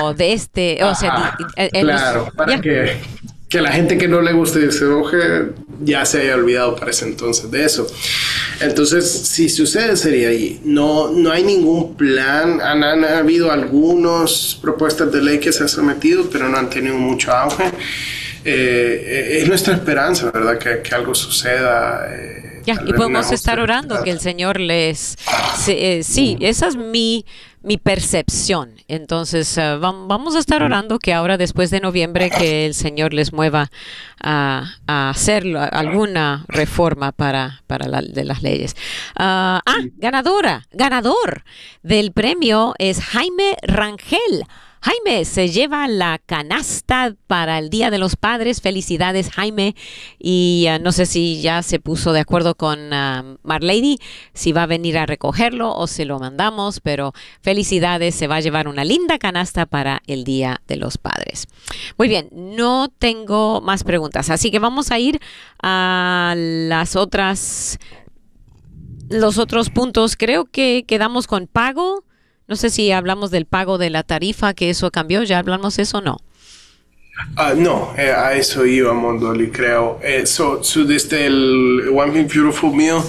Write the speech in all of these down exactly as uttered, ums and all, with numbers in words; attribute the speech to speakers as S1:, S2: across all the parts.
S1: como de este, o sea,
S2: Ajá,
S1: di- eh, eh, los-
S2: claro, para
S1: ya.
S2: que, que la gente que no le guste ese oje ya se haya olvidado para ese entonces de eso. Entonces, si sucede sería ahí. No, no hay ningún plan. Han, han habido algunas propuestas de ley que se han sometido, pero no han tenido mucho auge. Eh, es nuestra esperanza, ¿verdad? Que, que algo suceda. Eh,
S1: Ya,
S2: tal
S1: y
S2: vez una
S1: podemos estar orando que el
S2: austeridad.
S1: Señor les... se- eh, sí, esa es mi, mi percepción. Entonces, eh, vam- vamos a estar orando que ahora, después de noviembre, que el Señor les mueva a, a hacer lo- alguna reforma para, para la, de las leyes. Ah, ah, ganadora, ganador del premio es Jaime Rangel. Jaime se lleva la canasta para el Día de los Padres. Felicidades, Jaime. Y uh, no sé si ya se puso de acuerdo con uh, Marlady, si va a venir a recogerlo o se lo mandamos, pero felicidades, se va a llevar una linda canasta para el Día de los Padres. Muy bien, no tengo más preguntas, así que vamos a ir a las otras, los otros puntos. Creo que quedamos con pago. No sé si hablamos del pago de la tarifa, que eso cambió. ¿Ya hablamos de eso o no?
S2: Ah, no, eh, a eso íbamos, Dolly, creo. Eh, so, so desde el One Big Beautiful Meal,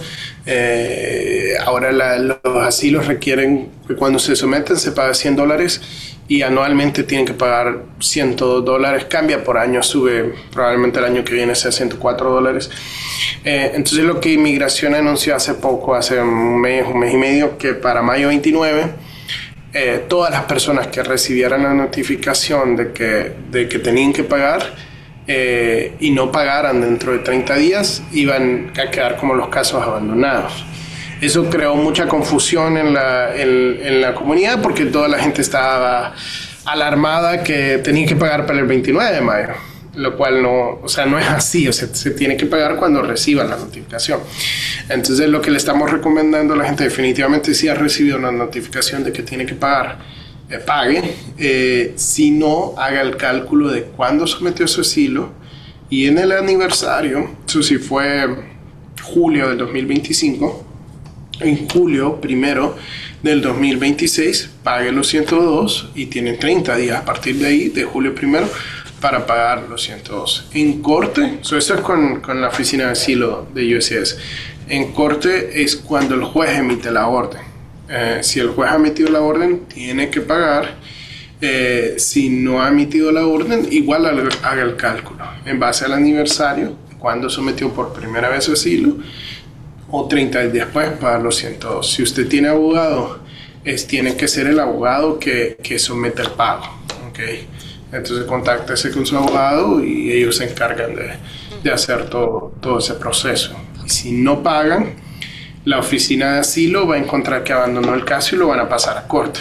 S2: eh, ahora la- los asilos requieren que cuando se someten se paga cien dólares y anualmente tienen que pagar ciento dos dólares. Cambia por año, sube probablemente el año que viene sea ciento cuatro dólares. Eh, entonces lo que Inmigración anunció hace poco, hace un mes, un mes y medio, que para mayo veintinueve eh, todas las personas que recibieran la notificación de que, de que tenían que pagar eh, y no pagaran dentro de treinta días iban a quedar como los casos abandonados. Eso creó mucha confusión en la, en, en la comunidad porque toda la gente estaba alarmada que tenían que pagar para el veintinueve de mayo, lo cual no, o sea, no es así, o sea, se tiene que pagar cuando reciban la notificación. Entonces lo que le estamos recomendando a la gente, definitivamente si ha recibido una notificación de que tiene que pagar, eh, pague, eh, si no, haga el cálculo de cuándo sometió su asilo y en el aniversario, eso sí fue julio del dos mil veinticinco, en julio primero del dos mil veintiséis, pague los ciento dos y tienen treinta días a partir de ahí, de julio primero, para pagar los ciento dos. En corte, so eso es con, con la oficina de asilo de U S C I S. En corte es cuando el juez emite la orden. Eh, si el juez ha emitido la orden, tiene que pagar. Eh, si no ha emitido la orden, igual haga el cálculo en base al aniversario, cuando sometió por primera vez su asilo, o treinta días después pagar los ciento dos. Si usted tiene abogado, es, tiene que ser el abogado que, que somete el pago. ¿Okay? Entonces contáctese con su abogado y ellos se encargan de, de hacer todo, todo ese proceso. Y si no pagan, la oficina de asilo va a encontrar que abandonó el caso y lo van a pasar a corte.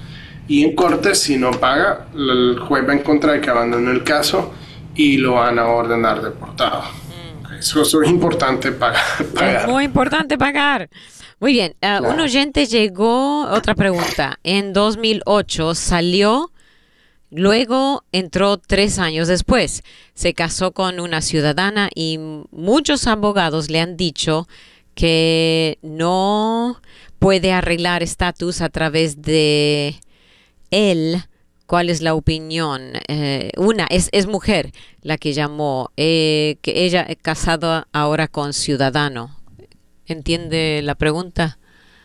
S2: Y en corte, si no paga, el juez va a encontrar que abandonó el caso y lo van a ordenar deportado. Okay, eso, eso es importante pagar. pagar.
S1: Es muy importante pagar. Muy bien, uh,
S2: Claro.
S1: un oyente llegó, otra pregunta, en dos mil ocho salió, luego entró tres años después, se casó con una ciudadana y muchos abogados le han dicho que no puede arreglar estatus a través de él. ¿Cuál es la opinión? Eh, una, es, es mujer la que llamó, eh, que ella es casada ahora con ciudadano. ¿Entiende la pregunta?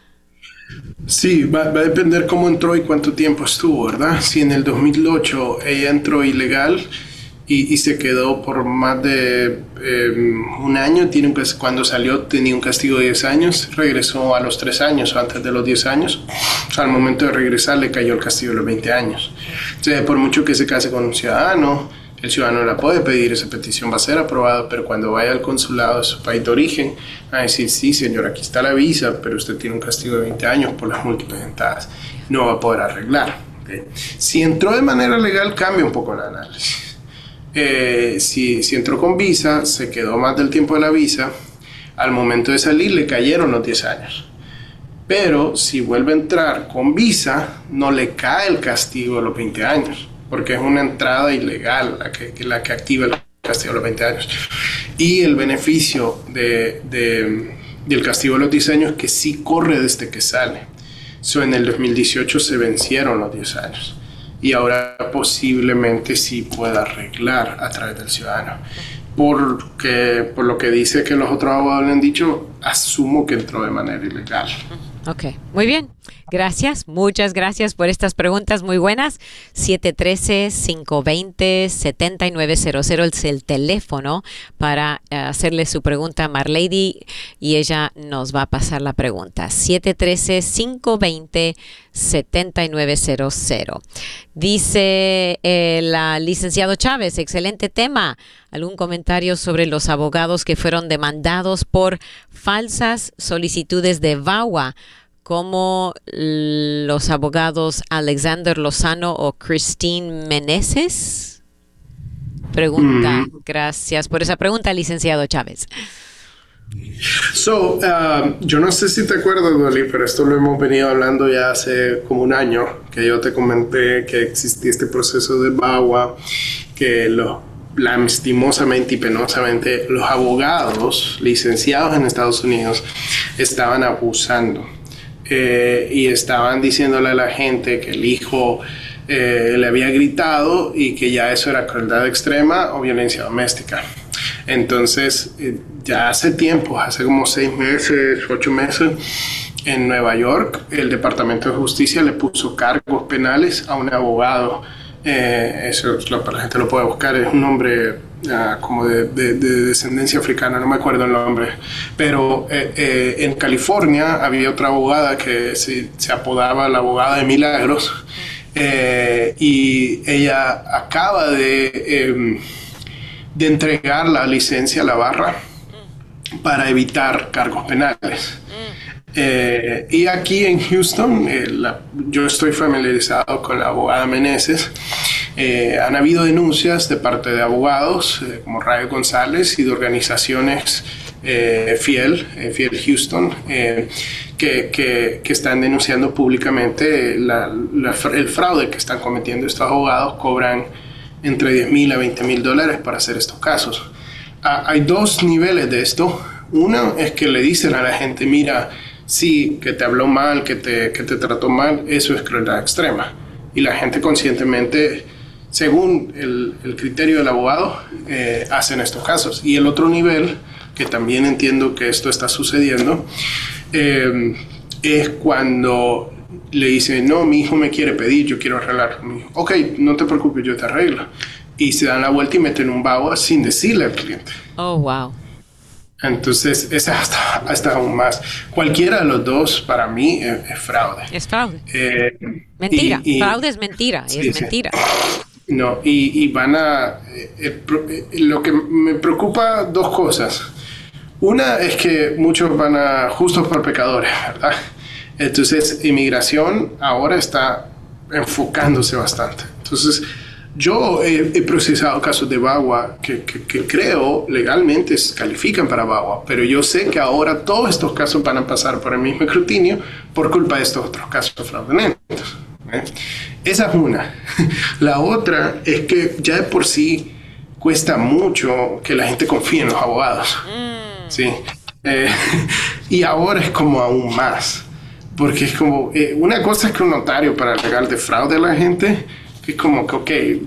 S2: Sí, va, va a depender cómo entró y cuánto tiempo estuvo, ¿verdad? Si en el dos mil ocho ella entró ilegal y, y se quedó por más de eh, un año, tiene un, cas- cuando salió tenía un castigo de diez años, regresó a los tres años o antes de los diez años, o sea, al momento de regresar le cayó el castigo de los veinte años. Entonces, por mucho que se case con un ciudadano, el ciudadano la puede pedir, esa petición va a ser aprobada, pero cuando vaya al consulado de su país de origen, va a decir, sí, señor, aquí está la visa, pero usted tiene un castigo de veinte años por las múltiples entradas. No va a poder arreglar. ¿Okay? Si entró de manera legal, cambia un poco el análisis. Eh, si, si entró con visa, se quedó más del tiempo de la visa, al momento de salir le cayeron los diez años. Pero si vuelve a entrar con visa, no le cae el castigo de los veinte años, porque es una entrada ilegal la que, la que activa el castigo de los veinte años. Y el beneficio de, de, del castigo de los diez años que sí corre desde que sale. So, en el dos mil dieciocho se vencieron los diez años. y ahora posiblemente sí pueda arreglar a través del ciudadano. Porque por lo que dice que los otros abogados le han dicho, asumo que entró de manera ilegal.
S1: Ok, muy bien. Gracias, muchas gracias por estas preguntas muy buenas. siete uno tres, cinco dos cero, siete nueve cero cero es el teléfono para uh, hacerle su pregunta a Marlady y ella nos va a pasar la pregunta. siete uno tres, cinco dos cero, siete nueve cero cero. Dice el uh, licenciado Chávez, excelente tema. ¿Algún comentario sobre los abogados que fueron demandados por falsas solicitudes de V A W A, como los abogados Alexander Lozano o Christine Meneses? Pregunta. Mm. Gracias por esa pregunta, licenciado Chávez.
S2: So, uh, yo no sé si te acuerdas, Dolly, pero esto lo hemos venido hablando ya hace como un año, que yo te comenté que existía este proceso de V A W A, que los lastimosamente y penosamente los abogados licenciados en Estados Unidos estaban abusando eh, y estaban diciéndole a la gente que el hijo eh, le había gritado y que ya eso era crueldad extrema o violencia doméstica. Entonces eh, ya hace tiempo, hace como seis meses, ocho meses, en Nueva York el Departamento de Justicia le puso cargos penales a un abogado. Eh, eso lo, la gente lo puede buscar, es un nombre uh, como de, de, de descendencia africana, no me acuerdo el nombre, pero eh, eh, en California había otra abogada que se, se apodaba la abogada de milagros, eh, y ella acaba de, eh, de entregar la licencia a la barra para evitar cargos penales. Eh, y aquí en Houston, eh, la, yo estoy familiarizado con la abogada Meneses. Eh, han habido denuncias de parte de abogados eh, como Rayo González y de organizaciones eh, Fiel, eh, Fiel Houston, eh, que, que, que están denunciando públicamente la, la, el fraude que están cometiendo estos abogados. Cobran entre diez mil a veinte mil dólares para hacer estos casos. Ah, hay dos niveles de esto. Uno es que le dicen a la gente, mira, sí, que te habló mal, que te, que te trató mal, eso es crueldad extrema. Y la gente conscientemente, según el, el criterio del abogado, eh, hacen estos casos. Y el otro nivel, que también entiendo que esto está sucediendo, eh, es cuando le dicen, no, mi hijo me quiere pedir, yo quiero arreglar con mi hijo. Ok, no te preocupes, yo te arreglo. Y se dan la vuelta y meten un V A W A sin decirle al cliente.
S1: Oh, wow.
S2: Entonces, esa hasta, hasta aún más. Cualquiera de los dos, para mí, es, es fraude.
S1: Es fraude.
S2: Eh,
S1: mentira.
S2: Y, y,
S1: fraude es mentira. Sí, es sí. mentira.
S2: No, y, y van a... Eh, eh, lo que me preocupa, dos cosas. Una es que muchos van a justos por pecadores, ¿verdad? Entonces, inmigración ahora está enfocándose bastante. Entonces, yo he, he procesado casos de V A W A que, que, que creo legalmente califican para V A W A, pero yo sé que ahora todos estos casos van a pasar por el mismo escrutinio por culpa de estos otros casos fraudulentos. ¿eh? Esa es una. La otra es que ya de por sí cuesta mucho que la gente confíe en los abogados. Mm. ¿sí? Eh, y ahora es como aún más. Porque es como, eh, una cosa es que un notario para alegar de fraude a la gente, es como que, ok, eh,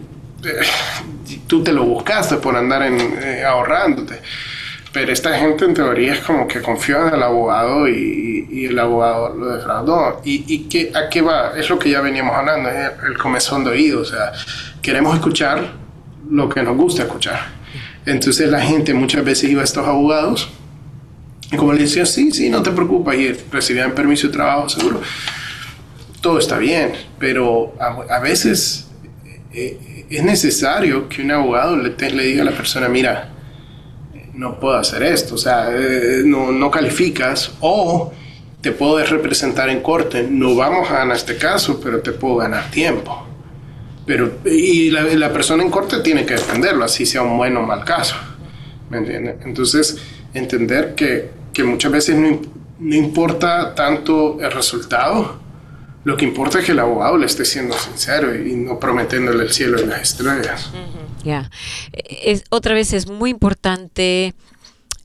S2: tú te lo buscaste por andar en, eh, ahorrándote. Pero esta gente en teoría es como que confía en el abogado y, y el abogado lo defraudó. ¿Y, y qué, a qué va? Es lo que ya veníamos hablando, es el, el comezón de oído. O sea, queremos escuchar lo que nos gusta escuchar. Entonces la gente muchas veces iba a estos abogados y como le decía, sí, sí, no te preocupes, y recibían permiso de trabajo seguro. Todo está bien, pero a, a veces eh, es necesario que un abogado le, te, le diga a la persona, mira, no puedo hacer esto, o sea, eh, no, no calificas, o te puedo representar en corte, no vamos a ganar este caso, pero te puedo ganar tiempo. Pero, y la, la persona en corte tiene que defenderlo, así sea un buen o mal caso, ¿me entiendes? Entonces, entender que, que muchas veces no, no importa tanto el resultado, lo que importa es que el abogado le esté siendo sincero y no prometiéndole el cielo y las estrellas.
S1: Uh-huh. Ya, yeah. Es, otra vez es muy importante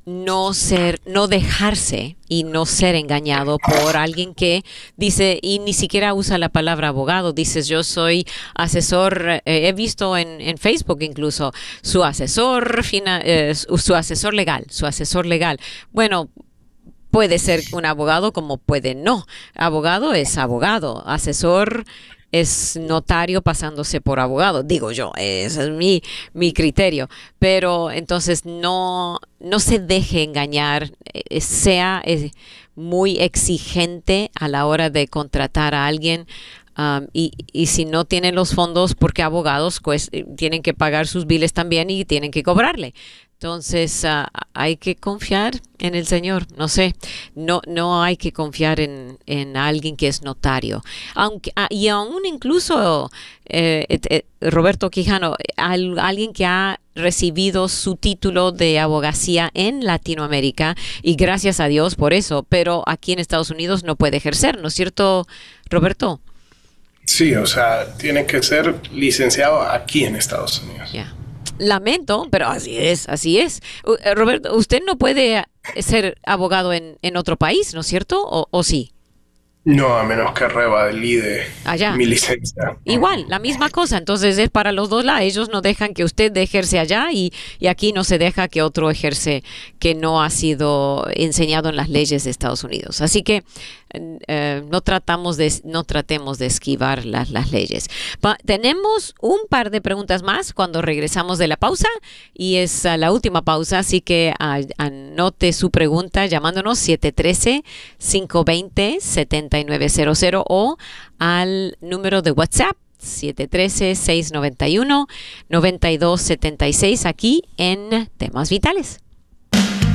S1: no ser, no dejarse y no ser engañado por alguien que dice, y ni siquiera usa la palabra abogado, dices yo soy asesor, eh, he visto en, en Facebook incluso, su asesor, fina, eh, su, su asesor legal, su asesor legal. Bueno, puede ser un abogado como puede no. Abogado es abogado, asesor es notario pasándose por abogado, digo yo, ese es mi, mi criterio. Pero entonces no, no se deje engañar, eh, sea eh, muy exigente a la hora de contratar a alguien. Um, y, y si no tienen los fondos, porque abogados pues, tienen que pagar sus biles también y tienen que cobrarle. Entonces uh, hay que confiar en el Señor, no sé, no no hay que confiar en, en alguien que es notario. Aunque uh, y aún incluso, eh, eh, Roberto Quijano, al, alguien que ha recibido su título de abogacía en Latinoamérica, y gracias a Dios por eso, pero aquí en Estados Unidos no puede ejercer, ¿no es cierto, Roberto?
S2: Sí, o sea, tiene que ser licenciado aquí en Estados Unidos.
S1: Yeah. Lamento, pero así es, así es. Uh, Roberto, usted no puede ser abogado en, en otro país, ¿no es cierto? ¿O, o sí?
S2: No, a menos que revalide
S1: Allá.
S2: mi licencia.
S1: Igual, la misma cosa. Entonces es para los dos lados. Ellos no dejan que usted ejerce allá y, y aquí no se deja que otro ejerce que no ha sido enseñado en las leyes de Estados Unidos. Así que eh, no tratamos de no tratemos de esquivar las, las leyes. Pa- tenemos un par de preguntas más cuando regresamos de la pausa y es uh, la última pausa, así que uh, anote su pregunta llamándonos siete uno tres, cinco dos cero, siete nueve cero cero o al número de WhatsApp siete uno tres, seis nueve uno, nueve dos siete seis aquí en Temas Vitales.